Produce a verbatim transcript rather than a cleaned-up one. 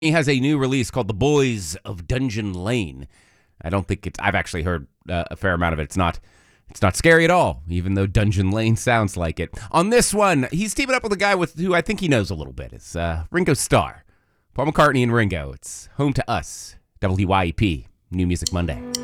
He has a new release called The Boys of Dungeon Lane. I don't think it's, I've actually heard uh, a fair amount of it. It's not, it's not scary at all, even though Dungeon Lane sounds like it. On this one, he's teaming up with a guy with who I think he knows a little bit. It's uh, Ringo Starr. Paul McCartney and Ringo. It's Home to Us. W Y E P. New Music Monday.